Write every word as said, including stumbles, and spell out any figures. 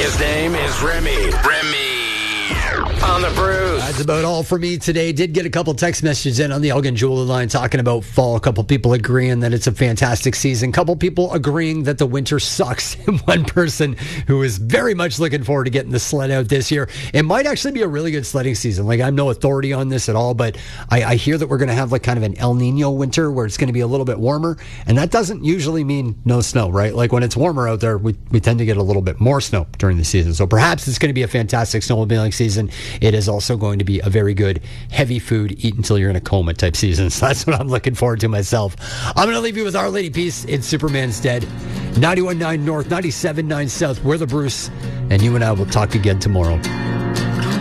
His name is Remy. Remy. On the Bruce. That's about all for me today. Did get a couple text messages in on the Elgin Jeweler line talking about fall. A couple people agreeing that it's a fantastic season. A couple people agreeing that the winter sucks. And one person who is very much looking forward to getting the sled out this year. It might actually be a really good sledding season. Like, I'm no authority on this at all, but I, I hear that we're going to have like kind of an El Nino winter where it's going to be a little bit warmer. And that doesn't usually mean no snow, right? Like when it's warmer out there, we, we tend to get a little bit more snow during the season. So perhaps it's going to be a fantastic snowmobiling season. It is also going to be a very good heavy food, eat until you're in a coma type season. So that's what I'm looking forward to myself. I'm going to leave you with Our Lady Peace. It's Superman's Dead. ninety-one point nine North, ninety-seven point nine South. We're the Bruce. And you and I will talk again tomorrow.